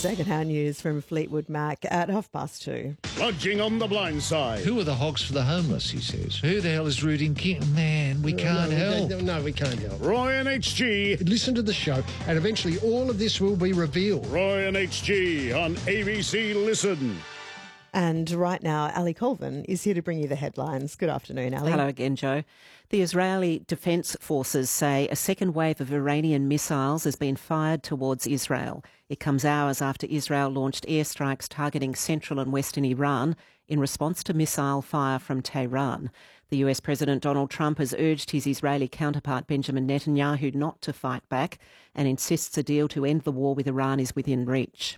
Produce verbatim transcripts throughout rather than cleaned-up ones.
Secondhand news from Fleetwood Mac at half past two. Lodging on the blind side. Who are the hogs for the homeless, he says. Who the hell is rooting King? Man, we can't no, help. No, no, we can't help. Roy and H G. Listen to the show and eventually all of this will be revealed. Roy and H G on A B C Listen. And right now, Ali Colvin is here to bring you the headlines. Good afternoon, Ali. Hello again, Joe. The Israeli Defence Forces say a second wave of Iranian missiles has been fired towards Israel. It comes hours after Israel launched airstrikes targeting central and western Iran in response to missile fire from Tehran. The U S President Donald Trump has urged his Israeli counterpart Benjamin Netanyahu not to fight back and insists a deal to end the war with Iran is within reach.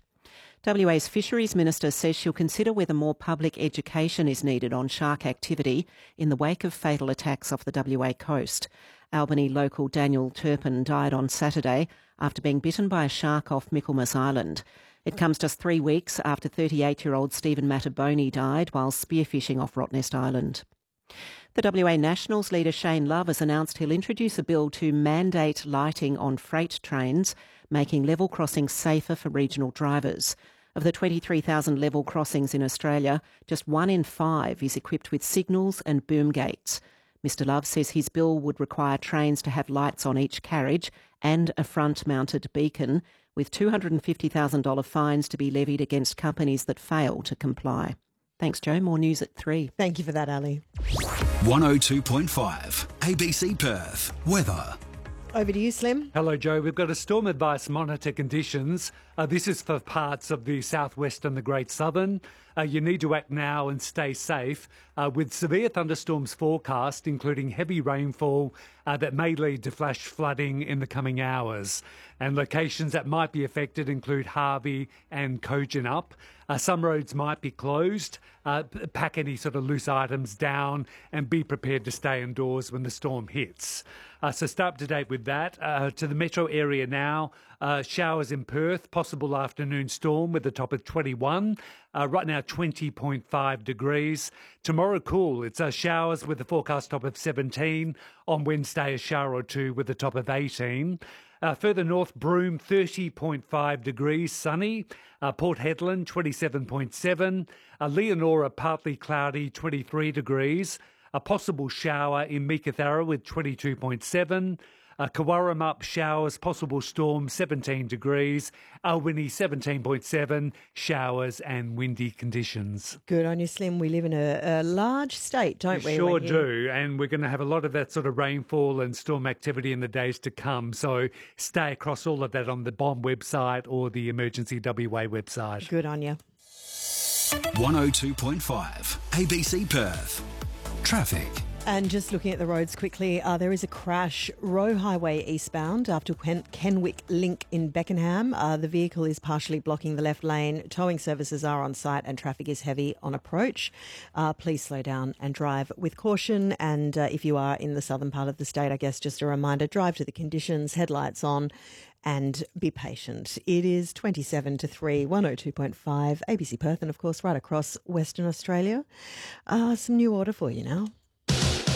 W A's Fisheries Minister says she'll consider whether more public education is needed on shark activity in the wake of fatal attacks off the W A coast. Albany local Daniel Turpin died on Saturday after being bitten by a shark off Michaelmas Island. It comes just three weeks after thirty-eight-year-old Stephen Mattaboni died while spearfishing off Rottnest Island. The W A Nationals leader Shane Love has announced he'll introduce a bill to mandate lighting on freight trains, making level crossings safer for regional drivers. Of the twenty-three thousand level crossings in Australia, just one in five is equipped with signals and boom gates. Mister Love says his bill would require trains to have lights on each carriage and a front-mounted beacon, with two hundred fifty thousand dollars fines to be levied against companies that fail to comply. Thanks, Joe. More news at three. Thank you for that, Ali. one oh two point five A B C Perth. Weather. Over to you, Slim. Hello, Joe. We've got a storm advice monitor conditions. Uh, this is for parts of the southwest and the Great Southern. Uh, you need to act now and stay safe uh, with severe thunderstorms forecast, including heavy rainfall uh, that may lead to flash flooding in the coming hours. And locations that might be affected include Harvey and Kojonup. Uh, some roads might be closed. Uh, pack any sort of loose items down and be prepared to stay indoors when the storm hits. Uh, so stay up to date with that. Uh, to the metro area now, uh, showers in Perth, possible afternoon storm with a top of twenty-one. Uh, right now, twenty point five degrees. Tomorrow, cool. It's uh, showers with a forecast top of seventeen. On Wednesday, a shower or two with a top of eighteen. Uh, further north, Broome, thirty point five degrees, sunny. Uh, Port Hedland, twenty-seven point seven. Uh, Leonora, partly cloudy, twenty-three degrees. A possible shower in Meekatharra with twenty-two point seven. Uh, Kawarramup, showers, possible storm, seventeen degrees. Alwini, seventeen point seven, showers and windy conditions. Good on you, Slim. We live in a, a large state, don't we? we? Sure you... do, and we're going to have a lot of that sort of rainfall and storm activity in the days to come. So stay across all of that on the B O M website or the Emergency W A website. Good on you. one oh two point five A B C Perth. Traffic. And just looking at the roads quickly, uh, there is a crash, Roe Highway eastbound after Ken- Kenwick Link in Beckenham. Uh, the vehicle is partially blocking the left lane. Towing services are on site and traffic is heavy on approach. Uh, please slow down and drive with caution. And uh, if you are in the southern part of the state, I guess just a reminder, drive to the conditions, headlights on and be patient. It is twenty-seven to three, one oh two point five, A B C Perth and, of course, right across Western Australia. Uh, some new order for you now.